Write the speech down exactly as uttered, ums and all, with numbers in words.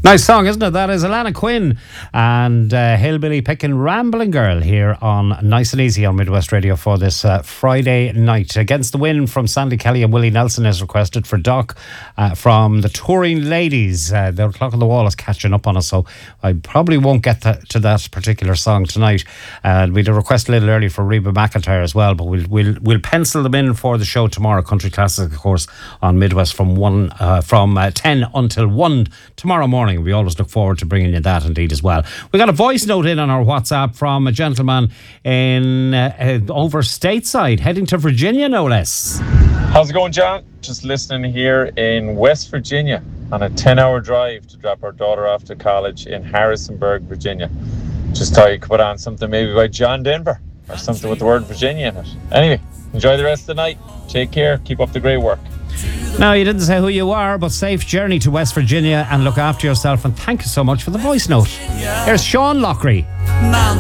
Nice song, isn't it? That is Alana Quinn and uh, Hillbilly Pickin' Rambling Girl here on Nice and Easy on Midwest Radio for this uh, Friday night. Against the Wind from Sandy Kelly and Willie Nelson is requested for Doc uh, from the Touring Ladies. Uh, the clock on the wall is catching up on us, so I probably won't get to, to that particular song tonight. Uh, we had a request a little early for Reba McEntire as well, but we'll we'll we'll pencil them in for the show tomorrow. Country Classic, of course, on Midwest from one uh, from uh, ten until one tomorrow morning. We always look forward to bringing you that indeed as well. We got a voice note in on our WhatsApp from a gentleman in uh, uh, over stateside, heading to Virginia, no less. How's it going, John? Just listening here in West Virginia on a ten-hour drive to drop our daughter off to college in Harrisonburg, Virginia. Just thought you could put on something maybe by John Denver or something with the word Virginia in it. Anyway, enjoy the rest of the night. Take care. Keep up the great work. Now, you didn't say who you are, but safe journey to West Virginia and look after yourself, and thank you so much for the voice note. Here's Sean Lockery.